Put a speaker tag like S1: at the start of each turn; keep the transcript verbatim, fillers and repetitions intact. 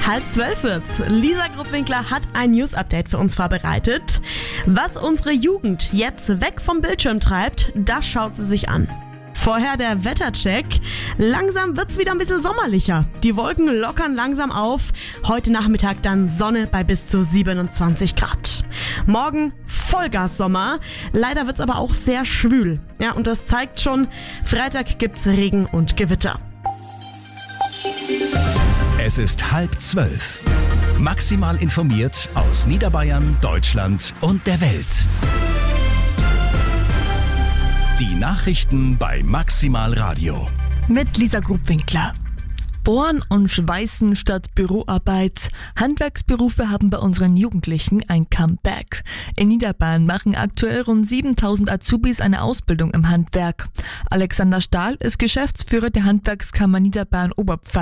S1: Halb zwölf wird's. Lisa Gruppwinkler hat ein News-Update für uns vorbereitet. Was unsere Jugend jetzt weg vom Bildschirm treibt, das schaut sie sich an. Vorher der Wettercheck. Langsam wird's wieder ein bisschen sommerlicher. Die Wolken lockern langsam auf. Heute Nachmittag dann Sonne bei bis zu siebenundzwanzig Grad. Morgen Vollgas-Sommer. Leider wird's aber auch sehr schwül. Ja, und das zeigt schon, Freitag gibt's Regen und Gewitter.
S2: Es ist halb zwölf. Maximal informiert aus Niederbayern, Deutschland und der Welt. Die Nachrichten bei Maximal Radio.
S3: Mit Lisa Gruppwinkler. Bohren und Schweißen statt Büroarbeit. Handwerksberufe haben bei unseren Jugendlichen ein Comeback. In Niederbayern machen aktuell rund siebentausend Azubis eine Ausbildung im Handwerk. Alexander Stahl ist Geschäftsführer der Handwerkskammer Niederbayern Oberpfalz.